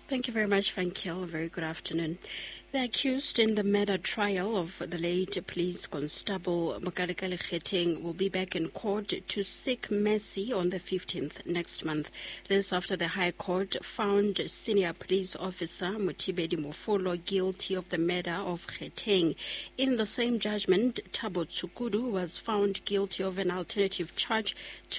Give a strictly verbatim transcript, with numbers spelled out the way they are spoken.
Thank you very much, Fankel. Very good afternoon. The accused in the murder trial of the late police constable Mokalekale Kgeteng will be back in court to seek mercy on the fifteenth next month. This after the High Court found senior police officer Mutibedi Mofolo guilty of the murder of Kgeteng. In the same judgment, Thabo Tsukudu was found guilty of an alternative charge to